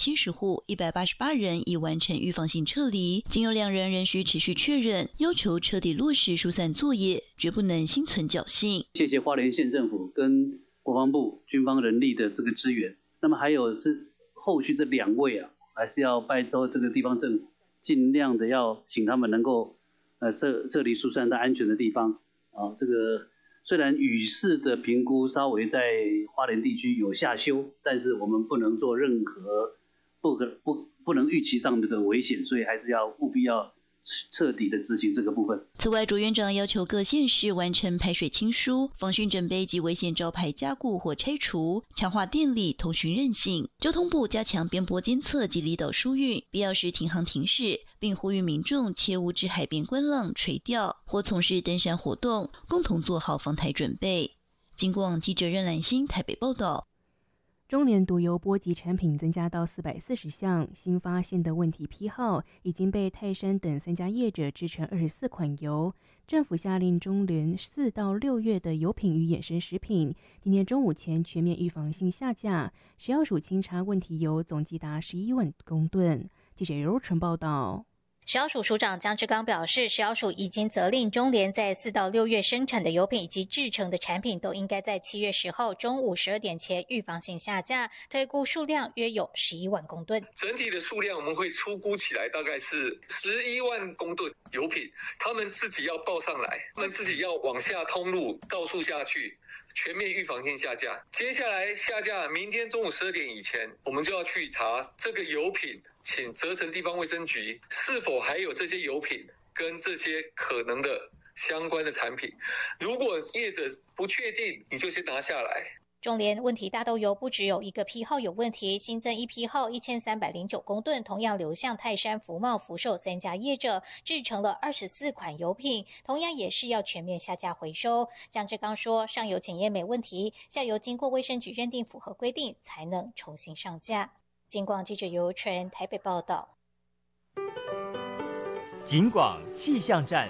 70户，188人已完成预防性撤离，仅有2人仍需持续确认，要求彻底落实疏散作业，绝不能心存侥幸。 谢谢花莲县政府跟国防部军方人力的这个支援。那么还有是后续这2位还是要拜托这个地方政府，尽量的要请他们能够撤离疏散到安全的地方这个虽然雨势的评估稍微在花莲地区有下修，但是我们不能做任何不能预期上的危险，所以还是要务必要彻底的执行这个部分。 此外，朱院长要求各县市完成排水清疏、防汛整备及危险招牌加固或拆除，强化电力、通讯韧性。交通部加强边坡监测及离岛疏运，必要时停航停驶，并呼吁民众切勿至海边观浪、垂钓或从事登山活动，共同做好防台准备。经广记者任兰心台北报道。 中联毒油波及产品增加到440项，新发现的问题批号已经被泰山等3家业者制成24款油。政府下令中联4到6月的油品与衍生食品，今天中午前全面预防性下架。食药署清查问题油总计达11万公吨。记者尤纯报道。 食药署署长江志刚表示，食药署已经责令中联在4到6月生产的油品以及制成的产品都应该在7月10号中午12点前预防性下架，推估数量约有11万公吨。 整体的数量我们会初估起来大概是11万公吨油品，他们自己要报上来，他们自己要往下通路告诉下去，全面预防性下架。接下来下架，明天中午12点以前，我们就要去查这个油品，请责成地方卫生局是否还有这些油品跟这些可能的相关的产品。如果业者不确定，你就先拿下来。 中联问题大豆油不只有一个批号有问题，新增一批号1309公吨，同样流向泰山、福茂、福寿3家业者，制成了24款油品，同样也是要全面下架回收。江志刚说，上游检验没问题，下游经过卫生局认定符合规定，才能重新上架。警广记者尤纯台北报道。 警广气象站。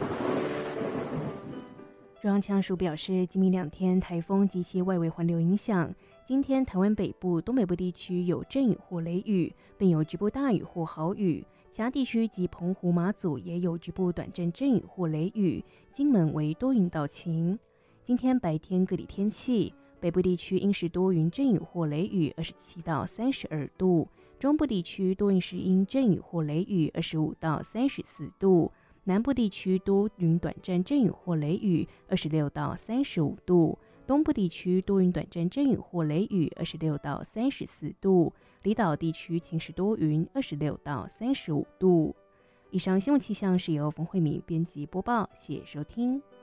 中央气象署表示，今明2天台风及其外围环流影响，今天台湾北部、东北部地区有阵雨或雷雨，并有局部大雨或豪雨，其他地区及澎湖、马祖也有局部短阵阵雨或雷雨，金门为多云到晴。今天白天各地天气，北部地区阴时多云阵雨或雷雨，27到32度；中部地区多云时阴阵雨或雷雨，25到34度；南部地区多云短暂阵雨或雷雨，26到35度；东部地区多云短暂阵雨或雷雨，26到34度；离岛地区晴时多云，26到35度。以上新闻气象是由冯慧敏编辑播报，谢谢收听。